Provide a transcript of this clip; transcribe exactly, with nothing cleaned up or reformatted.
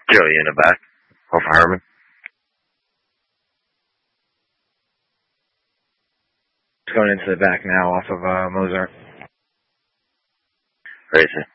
Joey in the back. Off of Herman. It's going into the back now off of uh, Mozart. Where is it?